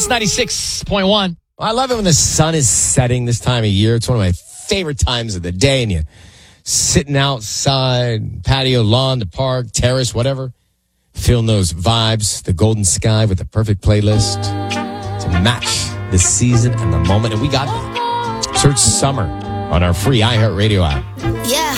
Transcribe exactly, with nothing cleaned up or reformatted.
Hits ninety-six point one. I love it when the sun is setting this time of year. It's one of my favorite times of the day. And you're sitting outside, patio, lawn, the park, terrace, whatever. Feeling those vibes, the golden sky with the perfect playlist to match the season and the moment. And we got that. Search Summer on our free iHeartRadio app. Yeah.